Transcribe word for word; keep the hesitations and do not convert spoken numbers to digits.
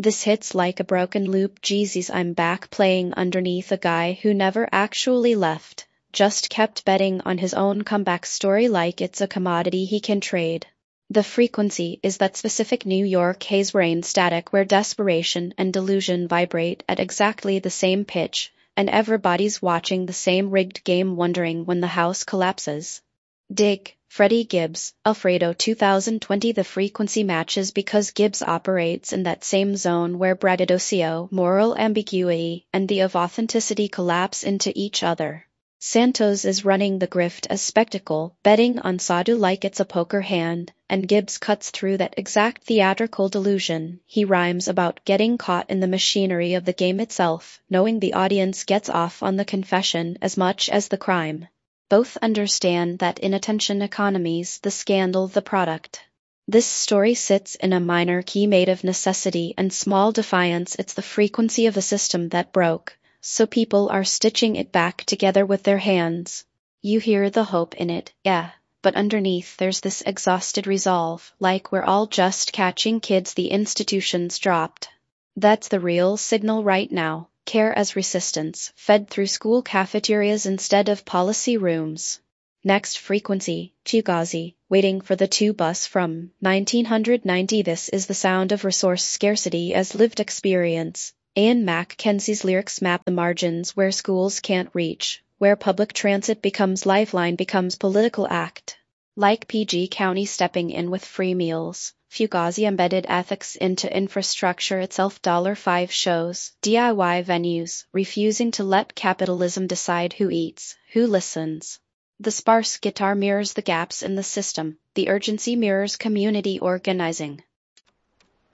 This hits like a broken loop. Jeezy's I'm back playing underneath a guy who never actually left, just kept betting on his own comeback story like it's a commodity he can trade. The frequency is that specific New York haze rain static where desperation and delusion vibrate at exactly the same pitch, and everybody's watching the same rigged game wondering when the house collapses. Dig. Freddie Gibbs, Alfredo two thousand twenty. The frequency matches because Gibbs operates in that same zone where braggadocio, moral ambiguity, and the of authenticity collapse into each other. Santos is running the grift as spectacle, betting on Sadu like it's a poker hand, and Gibbs cuts through that exact theatrical delusion. He rhymes about getting caught in the machinery of the game itself, knowing the audience gets off on the confession as much as the crime. Both understand that in attention economies, the scandal the product. This story sits in a minor key made of necessity and small defiance. It's the frequency of a system that broke, so people are stitching it back together with their hands. You hear the hope in it, yeah, but underneath there's this exhausted resolve, like we're all just catching kids the institutions dropped. That's the real signal right now. Care as resistance, fed through school cafeterias instead of policy rooms. Next frequency, Fugazi, waiting for the two bus from nineteen ninety. This is the sound of resource scarcity as lived experience. Ian Mackenzie's lyrics map the margins where schools can't reach, where public transit becomes lifeline, becomes political act. Like P G County stepping in with free meals, Fugazi embedded ethics into infrastructure itself. five shows, D I Y venues, refusing to let capitalism decide who eats, who listens. The sparse guitar mirrors the gaps in the system, the urgency mirrors community organizing.